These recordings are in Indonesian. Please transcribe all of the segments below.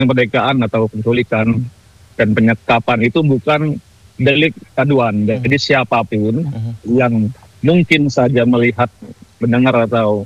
kemerdekaan atau penculikan dan penyekapan itu bukan delik aduan. Jadi siapapun yang mungkin saja melihat, mendengar atau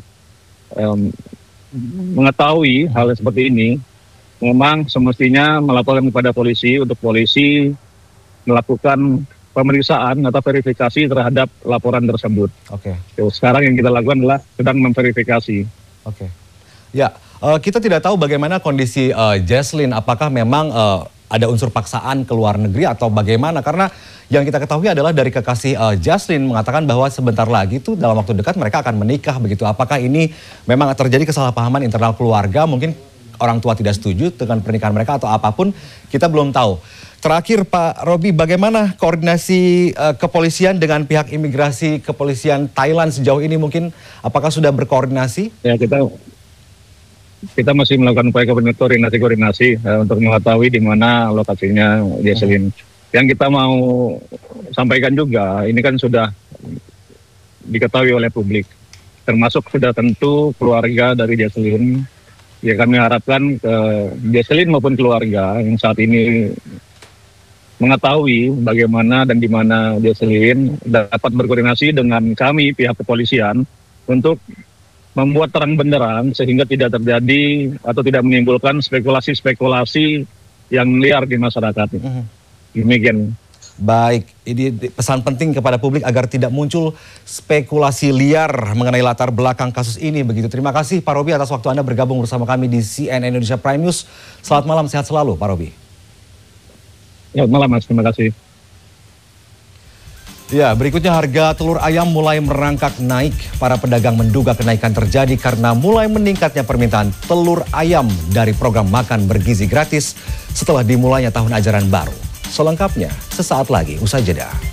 mengetahui hal seperti ini, memang semestinya melaporkan kepada polisi untuk polisi melakukan pemeriksaan atau verifikasi terhadap laporan tersebut. Oke. Sekarang yang kita lakukan adalah sedang memverifikasi. Oke. Ya, kita tidak tahu bagaimana kondisi Jesslyn, apakah memang ada unsur paksaan ke luar negeri atau bagaimana, karena yang kita ketahui adalah dari kekasih Jesslyn mengatakan bahwa sebentar lagi tuh dalam waktu dekat mereka akan menikah begitu. Apakah ini memang terjadi kesalahpahaman internal keluarga, mungkin orang tua tidak setuju dengan pernikahan mereka atau apapun, kita belum tahu. Terakhir Pak Robi, bagaimana koordinasi kepolisian dengan pihak imigrasi kepolisian Thailand sejauh ini, mungkin apakah sudah berkoordinasi? Ya, kita masih melakukan upaya koordinasi untuk mengetahui di mana lokasinya Jesslyn. Yang kita mau sampaikan juga, ini kan sudah diketahui oleh publik, termasuk sudah tentu keluarga dari Jesslyn. Ya, kami harapkan Jesslyn maupun keluarga yang saat ini mengetahui bagaimana dan di mana Jesslyn dapat berkoordinasi dengan kami pihak kepolisian untuk membuat terang benderang sehingga tidak terjadi atau tidak menimbulkan spekulasi-spekulasi yang liar di masyarakat. Demikian. Baik, ini pesan penting kepada publik agar tidak muncul spekulasi liar mengenai latar belakang kasus ini begitu. Terima kasih Pak Robi atas waktu Anda bergabung bersama kami di CNN Indonesia Prime News. Selamat malam, sehat selalu Pak Robi. Selamat malam Mas, terima kasih. Ya, berikutnya harga telur ayam mulai merangkak naik. Para pedagang menduga kenaikan terjadi karena mulai meningkatnya permintaan telur ayam dari program makan bergizi gratis setelah dimulainya tahun ajaran baru. Selengkapnya sesaat lagi, usai jeda.